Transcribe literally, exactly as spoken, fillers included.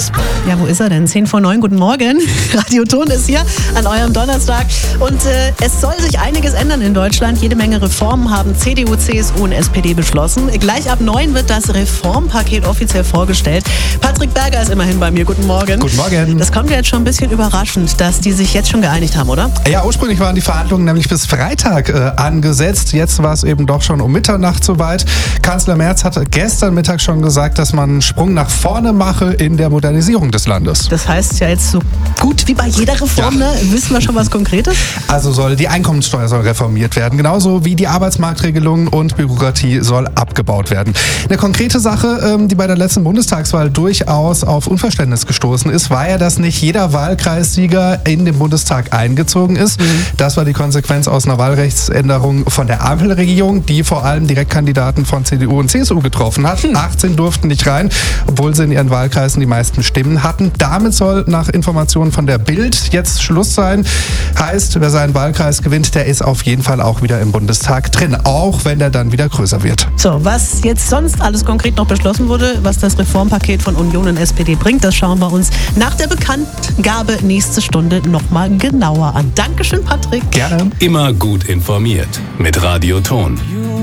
los. Ja, wo ist er denn? zehn vor neun, guten Morgen. Radio Ton ist hier an eurem Donnerstag. Und äh, es soll sich einiges ändern in Deutschland. Jede Menge Reformen haben C D U, C S U und S P D beschlossen. Gleich ab neun wird das Reformpaket offiziell vorgestellt. Patrick Berger ist immerhin bei mir. Guten Morgen. Guten Morgen. Das kommt ja jetzt schon ein bisschen überraschend, dass die sich jetzt schon geeinigt haben, oder? Ja, ursprünglich waren die Verhandlungen nämlich bis Freitag äh, angesetzt. Jetzt war es eben doch schon um Mitternacht soweit. Kanzler Merz hat gestern Mittag schon gesagt, dass man einen Sprung nach vorne mache in der Modernisierung des Landes. Das heißt ja jetzt so gut wie bei jeder Reform, ja. ne? Wissen wir schon was Konkretes? Also soll die Einkommenssteuer soll reformiert werden, genauso wie die Arbeitsmarktregelungen und Bürokratie soll abgebaut werden. Eine konkrete Sache, ähm, die bei der letzten Bundestagswahl durchaus auf Unverständnis gestoßen ist, war ja, dass nicht jeder Wahlkreissieger in den Bundestag eingezogen ist. Mhm. Das war die Konsequenz aus einer Wahlrechtsänderung von der Ampelregierung, die vor allem Direktkandidaten von C D U und C S U getroffen hat. Hm. achtzehn durften nicht rein, obwohl sie in ihren Wahlkreisen die meisten Stimmen hatten. Damit soll nach Informationen von der Bild jetzt Schluss sein. Heißt, wer seinen Wahlkreis gewinnt, der ist auf jeden Fall auch wieder im Bundestag drin, auch wenn der dann wieder größer wird. So, was jetzt sonst alles konkret noch beschlossen wurde, was das Reformpaket von Union und S P D bringt, das schauen wir uns nach der Bekanntgabe nächste Stunde nochmal genauer an. Dankeschön, Patrick. Gerne. Immer gut informiert mit Radio Ton.